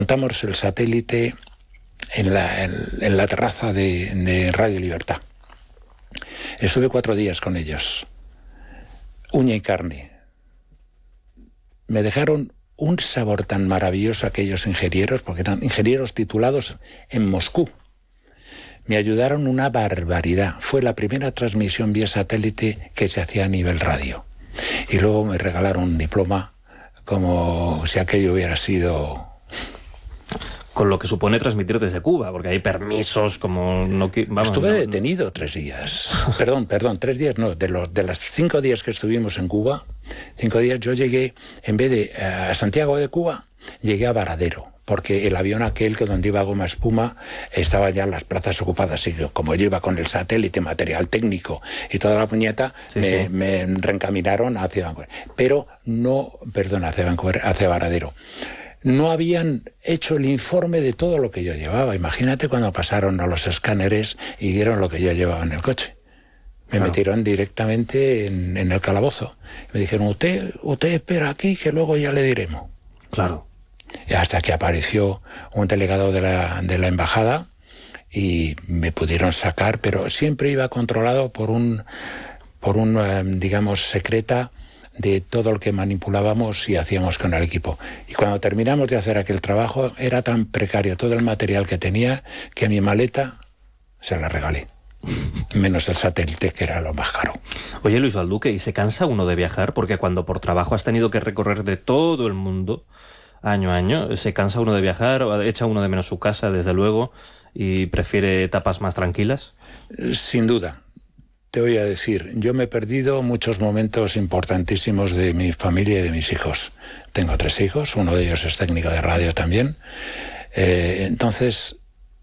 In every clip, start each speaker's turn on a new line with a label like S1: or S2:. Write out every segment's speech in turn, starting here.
S1: Montamos el satélite en la terraza de Radio Libertad. Estuve 4 días con ellos, uña y carne. Me dejaron un sabor tan maravilloso aquellos ingenieros, porque eran ingenieros titulados en Moscú. Me ayudaron una barbaridad. Fue la primera transmisión vía satélite que se hacía a nivel radio. Y luego me regalaron un diploma como si aquello hubiera sido...
S2: Con lo que supone transmitir desde Cuba, porque hay permisos como...
S1: Estuve detenido 3 días. Perdón, 3 días no. De las 5 días que estuvimos en Cuba, 5 días yo llegué, en vez de a Santiago de Cuba, llegué a Varadero, porque el avión aquel que donde iba Goma Espuma estaba ya en las plazas ocupadas. Y como yo iba con el satélite, material técnico y toda la puñeta, me reencaminaron hacia Vancouver. Pero no, perdón, hacia Vancouver, hacia Varadero. No habían hecho el informe de todo lo que yo llevaba. Imagínate cuando pasaron a los escáneres y vieron lo que yo llevaba en el coche. Me metieron directamente en el calabozo. Me dijeron, usted espera aquí que luego ya le diremos.
S2: Claro.
S1: Y hasta que apareció un delegado de la embajada y me pudieron sacar, pero siempre iba controlado por un digamos, secreta de todo lo que manipulábamos y hacíamos con el equipo. Y cuando terminamos de hacer aquel trabajo, era tan precario todo el material que tenía que mi maleta se la regalé. Menos el satélite, que era lo más caro.
S2: Oye, Luis Balduque, ¿y se cansa uno de viajar? Porque cuando por trabajo has tenido que recorrer de todo el mundo, año a año, ¿se cansa uno de viajar? ¿Echa uno de menos su casa, desde luego, y prefiere etapas más tranquilas?
S1: Sin duda. Te voy a decir, yo me he perdido muchos momentos importantísimos de mi familia y de mis hijos. Tengo 3 hijos, uno de ellos es técnico de radio también. Entonces,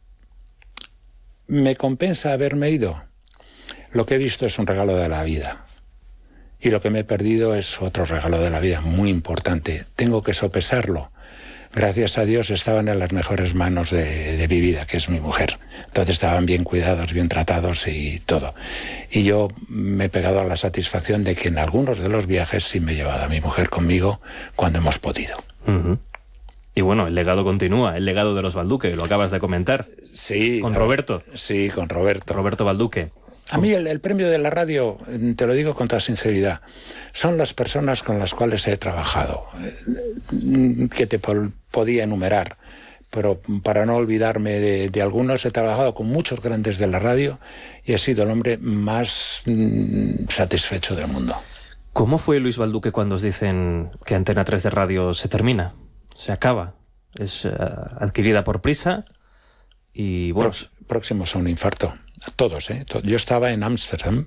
S1: ¿me compensa haberme ido? Lo que he visto es un regalo de la vida. Y lo que me he perdido es otro regalo de la vida, muy importante. Tengo que sopesarlo. Gracias a Dios estaban en las mejores manos de mi vida, que es mi mujer. Entonces estaban bien cuidados, bien tratados y todo. Y yo me he pegado a la satisfacción de que en algunos de los viajes sí me he llevado a mi mujer conmigo cuando hemos podido.
S2: Uh-huh. Y bueno, el legado continúa, el legado de los Balduque, lo acabas de comentar.
S1: Sí.
S2: ¿Con Roberto?
S1: Sí, con Roberto.
S2: Roberto Balduque.
S1: A mí el premio de la radio, te lo digo con toda sinceridad, son las personas con las cuales he trabajado, que te podía enumerar, pero para no olvidarme de algunos, he trabajado con muchos grandes de la radio y he sido el hombre más satisfecho del mundo.
S2: ¿Cómo fue, Luis Balduque, cuando os dicen que Antena 3 de radio se termina, se acaba, es adquirida por Prisa y bueno...
S1: Próximos a un infarto. Todos, ¿eh? Yo estaba en Ámsterdam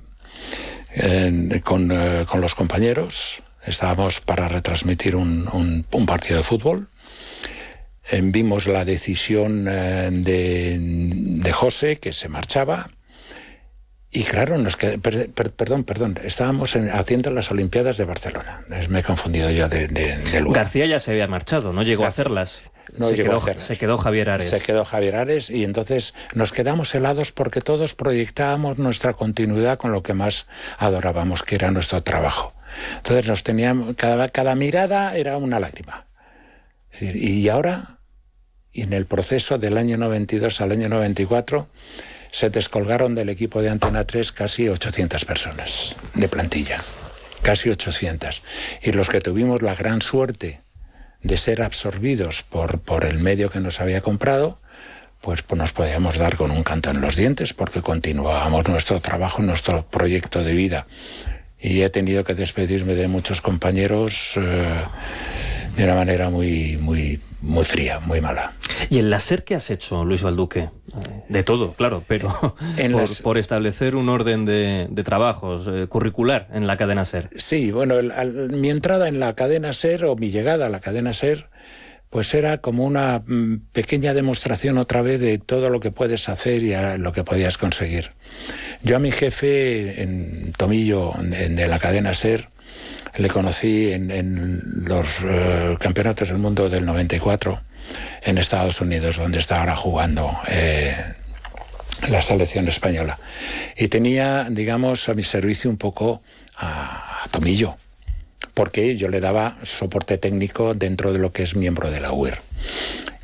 S1: con los compañeros. Estábamos para retransmitir un partido de fútbol. Vimos la decisión de José, que se marchaba. Y claro, perdón, estábamos haciendo las Olimpiadas de Barcelona. Me he confundido yo de lugar.
S2: García ya se había marchado, no llegó a hacerlas. Se quedó Javier Ares.
S1: Se quedó Javier Ares y entonces nos quedamos helados porque todos proyectábamos nuestra continuidad con lo que más adorábamos, que era nuestro trabajo. Entonces nos teníamos, cada mirada era una lágrima. Es decir, y ahora, en el proceso del año 92 al año 94, se descolgaron del equipo de Antena 3 casi 800 personas de plantilla. Casi 800. Y los que tuvimos la gran suerte de ser absorbidos por el medio que nos había comprado, pues nos podíamos dar con un canto en los dientes porque continuábamos nuestro trabajo, nuestro proyecto de vida. Y he tenido que despedirme de muchos compañeros de una manera muy fría, muy mala.
S2: ¿Y el láser que has hecho, Luis Balduque? De todo, claro, pero por establecer un orden de trabajos curricular en la cadena SER.
S1: Sí, bueno, mi entrada en la cadena SER o mi llegada a la cadena SER, pues era como una pequeña demostración otra vez de todo lo que puedes hacer y lo que podías conseguir. Yo a mi jefe, en Tomillo, de la cadena SER, le conocí en los campeonatos del mundo del 94 en Estados Unidos, donde está ahora jugando la selección española. Y tenía, digamos, a mi servicio un poco a Tomillo, porque yo le daba soporte técnico dentro de lo que es miembro de la UIR.